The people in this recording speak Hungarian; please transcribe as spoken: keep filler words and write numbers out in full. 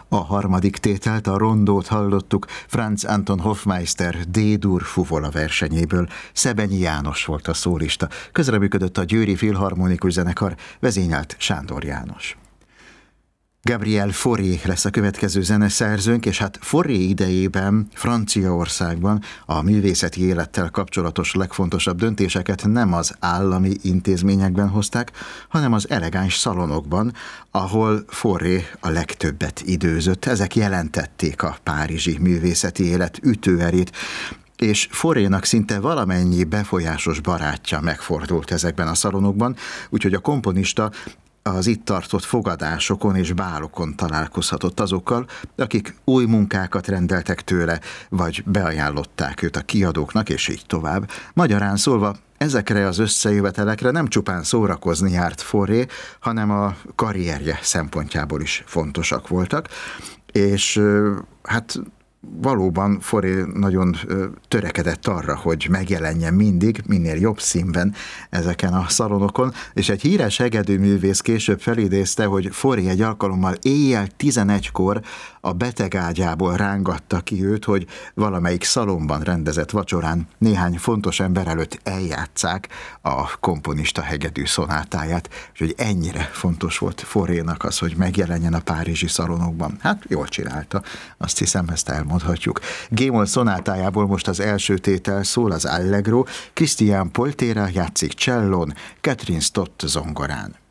A harmadik tételt, a rondót hallottuk Franz Anton Hofmeister D-dur fuvola versenyéből. Szebenyi János volt a szólista. Közreműködött a Győri Filharmonikus Zenekar, vezényelt Sándor János. Gabriel Fauré lesz a következő zeneszerzőnk, és hát Fauré idejében Franciaországban a művészeti élettel kapcsolatos legfontosabb döntéseket nem az állami intézményekben hozták, hanem az elegáns szalonokban, ahol Fauré a legtöbbet időzött. Ezek jelentették a párizsi művészeti élet ütőerét, és Faurénak szinte valamennyi befolyásos barátja megfordult ezekben a szalonokban, úgyhogy a komponista az itt tartott fogadásokon és bálokon találkozhatott azokkal, akik új munkákat rendeltek tőle, vagy beajánlották őt a kiadóknak, és így tovább. Magyarán szólva, ezekre az összejövetelekre nem csupán szórakozni járt Fauré, hanem a karrierje szempontjából is fontosak voltak, és hát valóban Fauré nagyon törekedett arra, hogy megjelenjen mindig, minél jobb színben ezeken a szalonokon, és egy híres hegedűművész később felidézte, hogy Fauré egy alkalommal éjjel tizenegykor a betegágyából rángatta ki őt, hogy valamelyik szalonban rendezett vacsorán néhány fontos ember előtt eljátsszák a komponista hegedű szonátáját, és hogy ennyire fontos volt Faurénak az, hogy megjelenjen a párizsi szalonokban. Hát jól csinálta, azt hiszem, ezt elmondhatjuk. G-moll szonátájából most az első tétel szól, az Allegro. Christian Poltéra játszik csellón, Catherine Stott zongorán.